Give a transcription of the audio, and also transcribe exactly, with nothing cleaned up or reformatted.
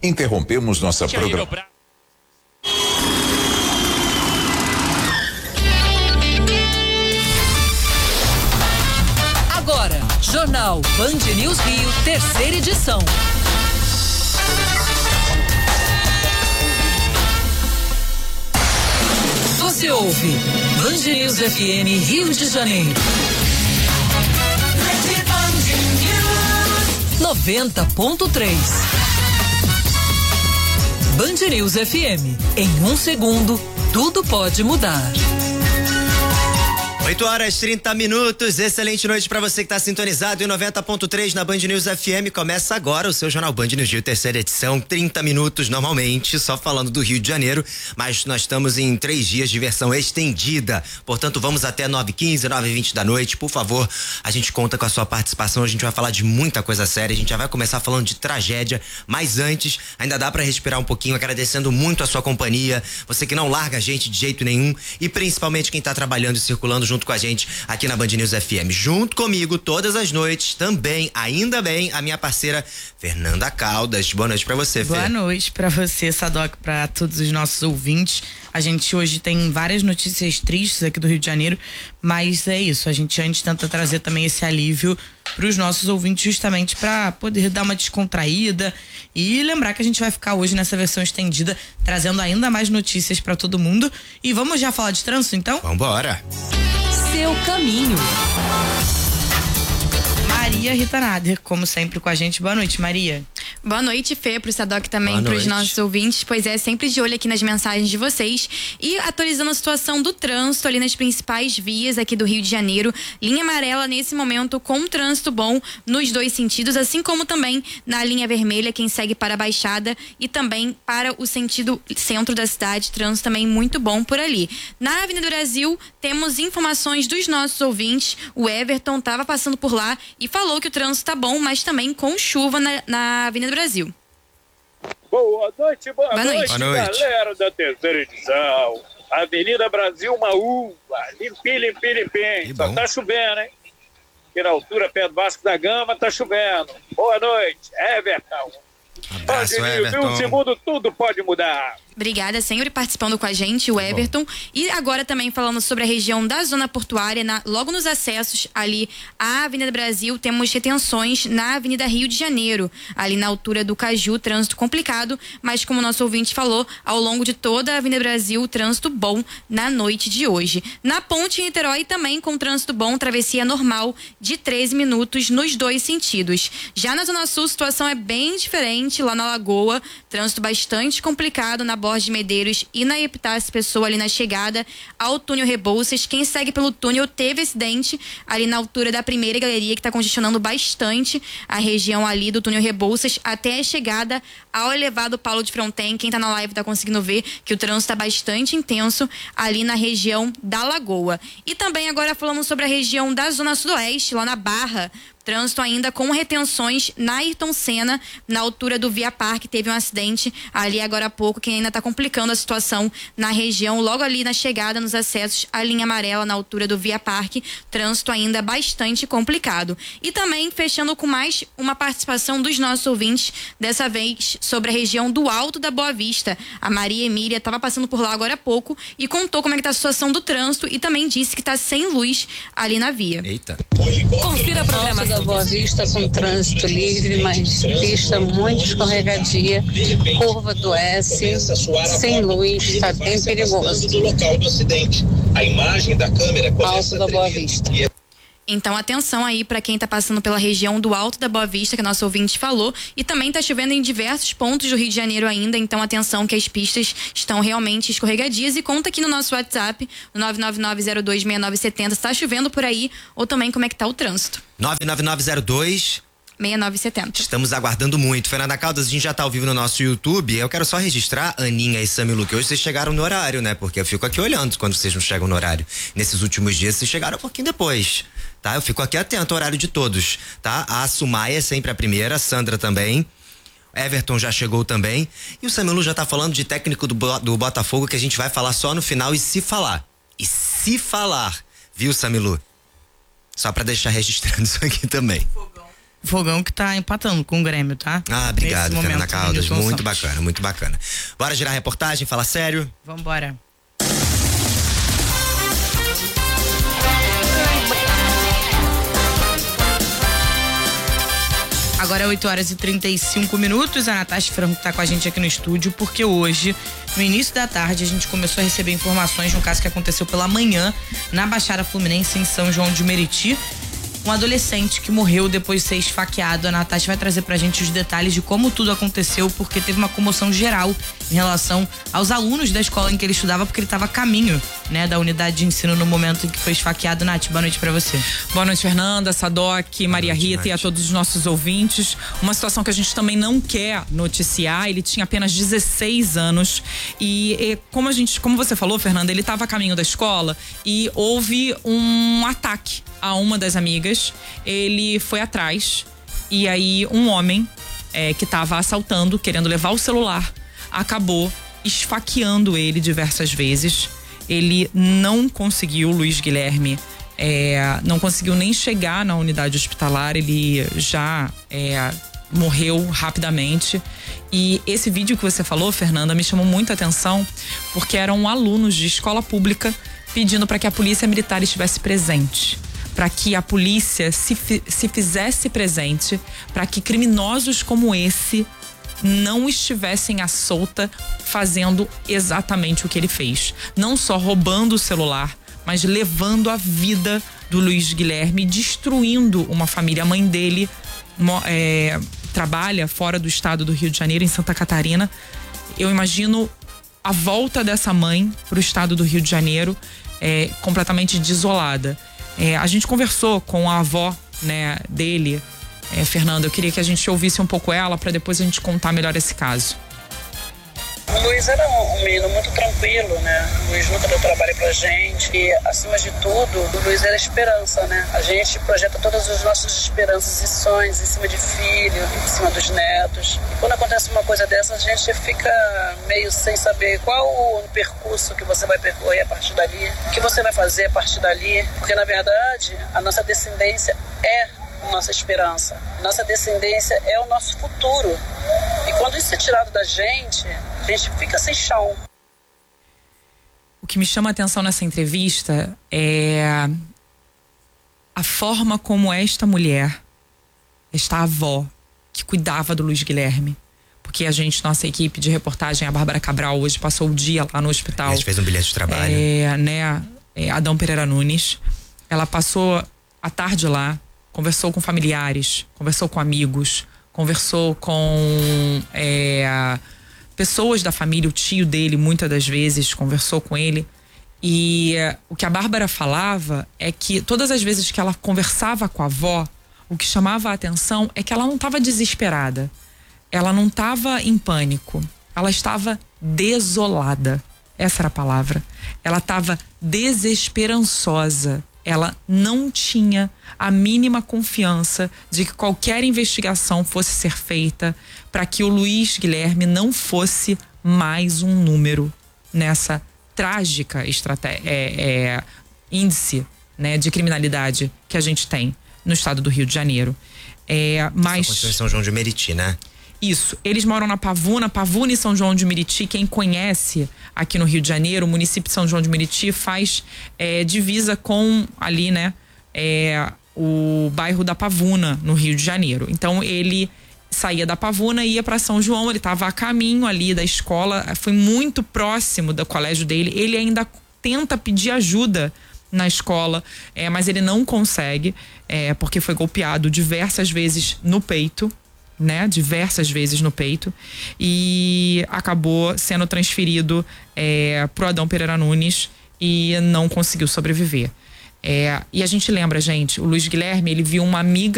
Interrompemos nossa programação. Agora, Jornal Band News Rio, terceira edição. Você ouve Band News F M Rio de Janeiro. noventa ponto três. Band News F M. Em um segundo, tudo pode mudar. oito horas e trinta minutos, excelente noite para você que está sintonizado em noventa ponto três na Band News F M. Começa agora o seu Jornal Band News Rio, terceira edição, trinta minutos normalmente, só falando do Rio de Janeiro, mas nós estamos em três dias de versão estendida, portanto vamos até nove e quinze, nove e vinte da noite, por favor, a gente conta com a sua participação, a gente vai falar de muita coisa séria, a gente já vai começar falando de tragédia, mas antes, ainda dá para respirar um pouquinho, agradecendo muito a sua companhia, você que não larga a gente de jeito nenhum e principalmente quem tá trabalhando e circulando junto com a gente aqui na Band News F M. Junto comigo todas as noites também, ainda bem, a minha parceira Fernanda Caldas. Boa noite pra você, Fê. Boa noite pra você, Sadoc, pra todos os nossos ouvintes. A gente hoje tem várias notícias tristes aqui do Rio de Janeiro, mas é isso, a gente antes tenta trazer também esse alívio para os nossos ouvintes, justamente para poder dar uma descontraída e lembrar que a gente vai ficar hoje nessa versão estendida, trazendo ainda mais notícias para todo mundo. E vamos já falar de trânsito, então? Vambora! Seu caminho. Maria Rita Nader, como sempre com a gente. Boa noite, Maria. Boa noite, Fê, pro Sadoc também, para os nossos ouvintes. Pois é, sempre de olho aqui nas mensagens de vocês e atualizando a situação do trânsito ali nas principais vias aqui do Rio de Janeiro. Linha amarela nesse momento com trânsito bom nos dois sentidos, assim como também na linha vermelha, quem segue para a Baixada e também para o sentido centro da cidade, trânsito também muito bom por ali. Na Avenida Brasil, temos informações dos nossos ouvintes. O Everton estava passando por lá e falou que o trânsito tá bom, mas também com chuva na, na Avenida Brasil. Boa noite, boa, boa noite, noite, boa noite, galera da terceira edição. Avenida Brasil, uma uva, limpim, limpim, limpim. Só tá chovendo, hein? Aqui na altura, perto do Vasco da Gama, tá chovendo. Boa noite, Everton. Abraço, Everton. Um segundo, tudo pode mudar. Obrigada, sempre participando com a gente, o Everton. E agora também falando sobre a região da zona portuária, na, logo nos acessos ali à Avenida Brasil, temos retenções na Avenida Rio de Janeiro, ali na altura do Caju, trânsito complicado, mas como o nosso ouvinte falou, ao longo de toda a Avenida Brasil, trânsito bom na noite de hoje. Na Ponte Niterói também com trânsito bom, travessia normal de treze minutos nos dois sentidos. Já na Zona Sul, a situação é bem diferente, lá na Lagoa, trânsito bastante complicado na Borges de Medeiros e na Epitácio Pessoa ali na chegada ao túnel Rebouças. Quem segue pelo túnel teve acidente ali na altura da primeira galeria, que está congestionando bastante a região ali do túnel Rebouças até a chegada ao elevado Paulo de Fronten. Quem está na live está conseguindo ver que o trânsito está bastante intenso ali na região da Lagoa. E também agora falando sobre a região da Zona Sudoeste, lá na Barra, trânsito ainda com retenções na Ayrton Senna, na altura do Via Parque, teve um acidente ali agora há pouco, que ainda está complicando a situação na região, logo ali na chegada, nos acessos à linha amarela, na altura do Via Parque, trânsito ainda bastante complicado. E também fechando com mais uma participação dos nossos ouvintes, dessa vez sobre a região do Alto da Boa Vista. A Maria Emília estava passando por lá agora há pouco e contou como é que tá a situação do trânsito e também disse que está sem luz ali na via. Eita. Confira a programação da Boa Vista com trânsito livre, mas pista muito escorregadia, curva do S, sem luz, está bem perigoso. Do local do acidente. A imagem da câmera Alto da Boa Vista. Então, atenção aí para quem está passando pela região do Alto da Boa Vista, que a nossa ouvinte falou, e também está chovendo em diversos pontos do Rio de Janeiro ainda, então atenção que as pistas estão realmente escorregadias. E conta aqui no nosso WhatsApp, no nove nove nove zero dois seis nove sete zero, se está chovendo por aí, ou também como é que tá o trânsito. nove nove nove zero dois seis nove sete zero. Estamos aguardando muito. Fernanda Caldas, a gente já tá ao vivo no nosso YouTube. Eu quero só registrar, Aninha e Samilu, que hoje vocês chegaram no horário, né? Porque eu fico aqui olhando quando vocês não chegam no horário. Nesses últimos dias, vocês chegaram um pouquinho depois, tá? Eu fico aqui atento ao horário de todos, tá? A Sumaia é sempre a primeira, a Sandra também. Everton já chegou também. E o Samilu já tá falando de técnico do, do Botafogo, que a gente vai falar só no final, e se falar. E se falar, viu, Samilu? Só pra deixar registrado isso aqui também. Fogão que tá empatando com o Grêmio, tá? Ah, obrigado, Nesse Fernanda momento, Caldas. Nilson Muito Santos. bacana, muito bacana. Bora girar a reportagem, falar sério? Vambora. Agora é oito horas e trinta e cinco minutos. A Natasha Franco tá com a gente aqui no estúdio, porque hoje, no início da tarde, a gente começou a receber informações de um caso que aconteceu pela manhã na Baixada Fluminense, em São João de Meriti. Um adolescente que morreu depois de ser esfaqueado. A Natasha vai trazer pra gente os detalhes de como tudo aconteceu, porque teve uma comoção geral em relação aos alunos da escola em que ele estudava, porque ele estava a caminho, né, da unidade de ensino no momento em que foi esfaqueado. Nath, boa noite pra você. Boa noite, Fernanda, Sadoc, Maria noite, Rita Nath. e a todos os nossos ouvintes. Uma situação que a gente também não quer noticiar. Ele tinha apenas dezesseis anos e, e como a gente, como você falou, Fernanda, ele estava a caminho da escola e houve um ataque a uma das amigas. Ele foi atrás e aí um homem é, que estava assaltando, querendo levar o celular, acabou esfaqueando ele diversas vezes. Ele não conseguiu, Luiz Guilherme, é, não conseguiu nem chegar na unidade hospitalar. Ele já é, morreu rapidamente. E esse vídeo que você falou, Fernanda, me chamou muita atenção, porque eram alunos de escola pública pedindo para que a polícia militar estivesse presente, para que a polícia se, se fizesse presente, para que criminosos como esse não estivessem à solta fazendo exatamente o que ele fez. Não só roubando o celular, mas levando a vida do Luiz Guilherme, destruindo uma família. A mãe dele é, trabalha fora do estado do Rio de Janeiro, em Santa Catarina. Eu imagino a volta dessa mãe para o estado do Rio de Janeiro é, completamente desolada. É, a gente conversou com a avó, né, dele, é, Fernanda. Eu queria que a gente ouvisse um pouco ela para depois a gente contar melhor esse caso. O Luiz era um menino muito tranquilo, né? O Luiz nunca deu trabalho pra gente e, acima de tudo, o Luiz era esperança, né? A gente projeta todas as nossas esperanças e sonhos em cima de filho, em cima dos netos. E quando acontece uma coisa dessa, a gente fica meio sem saber qual o percurso que você vai percorrer a partir dali, o que você vai fazer a partir dali, porque, na verdade, a nossa descendência é nossa esperança. Nossa descendência é o nosso futuro. E quando isso é tirado da gente, a gente fica sem chão. O que me chama a atenção nessa entrevista é a forma como esta mulher, esta avó, que cuidava do Luiz Guilherme. Porque a gente, nossa equipe de reportagem, a Bárbara Cabral, hoje passou o dia lá no hospital. A gente fez um bilhete de trabalho. É, né, é, Adão Pereira Nunes. Ela passou a tarde lá, conversou com familiares, conversou com amigos, conversou com é, pessoas da família, o tio dele, muitas das vezes, conversou com ele. E é, o que a Bárbara falava é que todas as vezes que ela conversava com a avó, o que chamava a atenção é que ela não estava desesperada, ela não estava em pânico, ela estava desolada. Essa era a palavra. Ela estava desesperançosa. Ela não tinha a mínima confiança de que qualquer investigação fosse ser feita para que o Luiz Guilherme não fosse mais um número nessa trágica estratégia, é, é, índice, né, de criminalidade que a gente tem no estado do Rio de Janeiro. É, mas Aconteceu em São João de Meriti, né? Isso, eles moram na Pavuna, Pavuna e São João de Meriti. Quem conhece aqui no Rio de Janeiro, o município de São João de Meriti faz é, divisa com ali, né, é, o bairro da Pavuna, no Rio de Janeiro. Então ele saía da Pavuna e ia para São João, ele estava a caminho ali da escola, foi muito próximo do colégio dele. Ele ainda tenta pedir ajuda na escola, é, mas ele não consegue, é, porque foi golpeado diversas vezes no peito, né, diversas vezes no peito, e acabou sendo transferido é, pro Adão Pereira Nunes e não conseguiu sobreviver. É, e a gente lembra, gente, o Luiz Guilherme, ele viu uma amiga